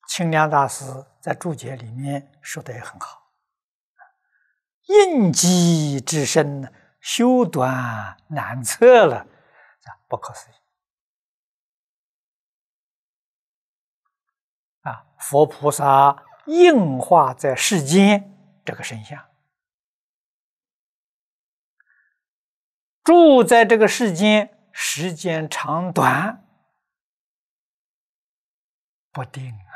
清凉大师在注解里面说的也很好，应机之身，修短难测了，不可思议啊！佛菩萨应化在世间这个身相，住在这个世间，时间长短不定。